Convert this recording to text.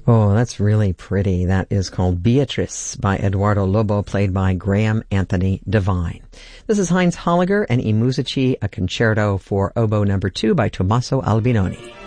Oh, that's really pretty. That is called Beatrice by Eduardo Lobo, played by Graham Anthony Devine. This is Heinz Holliger and I Musici, a concerto for oboe number 2 by Tommaso Albinoni.